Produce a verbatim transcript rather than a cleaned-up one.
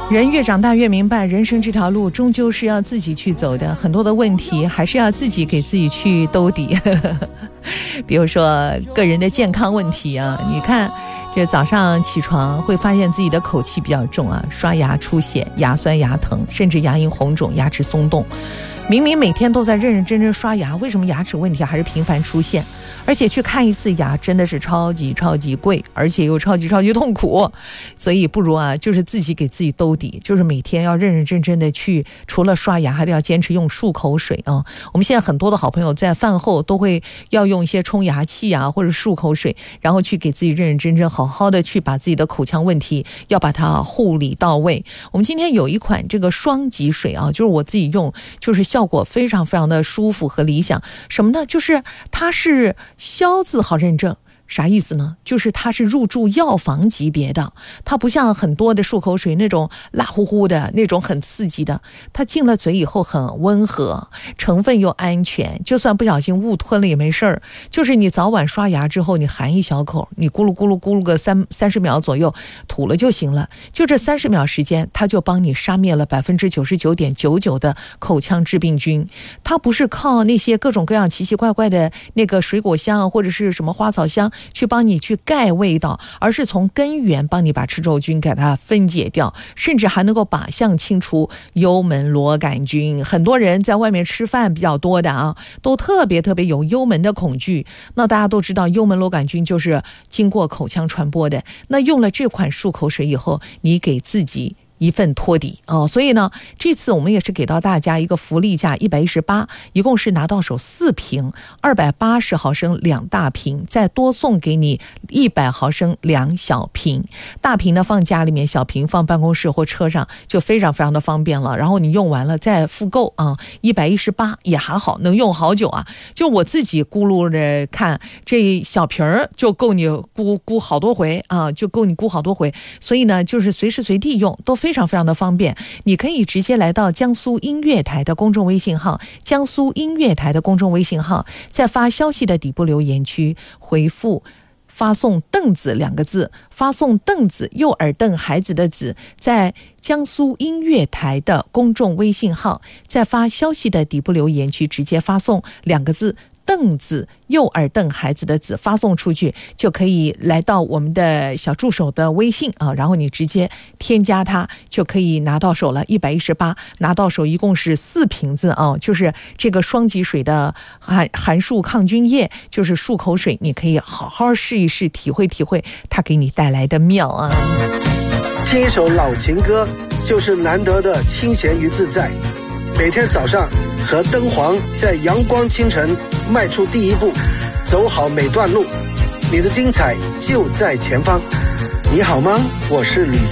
人越长大越明白，人生这条路终究是要自己去走的，很多的问题还是要自己给自己去兜底。比如说个人的健康问题啊，你看这早上起床会发现自己的口气比较重啊，刷牙出血，牙酸牙疼，甚至牙龈红肿，牙齿松动。明明每天都在认认真真刷牙，为什么牙齿问题还是频繁出现？而且去看一次牙真的是超级超级贵，而且又超级超级痛苦。所以不如啊，就是自己给自己兜底，就是每天要认认真真的去，除了刷牙还得要坚持用漱口水啊。我们现在很多的好朋友在饭后都会要用一些冲牙器啊，或者漱口水，然后去给自己认认真真好好的去把自己的口腔问题要把它护理到位。我们今天有一款这个双极水啊，就是我自己用，就是效果非常非常的舒服和理想。什么呢？就是它是消字号认证。啥意思呢？就是它是入驻药房级别的，它不像很多的漱口水那种辣乎乎的那种很刺激的，它进了嘴以后很温和，成分又安全，就算不小心误吞了也没事儿。就是你早晚刷牙之后，你含一小口，你咕噜咕噜咕噜个三三十秒左右，吐了就行了。就这三十秒时间，它就帮你杀灭了百分之九十九点九九的口腔致病菌。它不是靠那些各种各样奇奇怪怪的那个水果香或者是什么花草香去帮你去盖味道，而是从根源帮你把吃肉菌给它分解掉，甚至还能够靶向清除幽门螺杆菌。很多人在外面吃饭比较多的啊，都特别特别有幽门的恐惧。那大家都知道幽门螺杆菌就是经过口腔传播的，那用了这款漱口水以后，你给自己一份托底哦，所以呢，这次我们也是给到大家一个福利价一百一十八，一共是拿到手四瓶，二百八十毫升两大瓶，再多送给你一百毫升两小瓶。大瓶呢放家里面，小瓶放办公室或车上，就非常非常的方便了。然后你用完了再复购啊，一百一十八也还好，能用好久啊。就我自己咕噜着看，这小瓶儿就够你咕咕好多回啊，就够你咕好多回。所以呢，就是随时随地用都非常非常非常的方便。你可以直接来到江苏音乐台的公众微信号，江苏音乐台的公众微信号，在发消息的底部留言区回复发送凳子两个字，发送凳子，右耳瞪孩子的子，在江苏音乐台的公众微信号，在发消息的底部留言区直接发送两个字凳子，右耳瞪孩子的子，发送出去就可以来到我们的小助手的微信啊，然后你直接添加他就可以拿到手了。一百一十八拿到手，一共是四瓶子啊，就是这个双极水的含含漱抗菌液，就是漱口水，你可以好好试一试，体会体会它给你带来的妙啊。 听一首老情歌，就是难得的清闲与自在。每天早上和灯黄在阳光清晨迈出第一步，走好每段路，你的精彩就在前方。你好吗？我是李